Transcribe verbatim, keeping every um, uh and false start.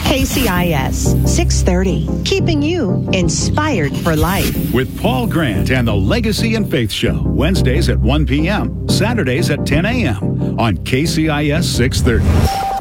K C I S six thirty, keeping you inspired for life. With Paul Grant and the Legacy and Faith Show, Wednesdays at one p.m., Saturdays at ten a.m. on K C I S six thirty.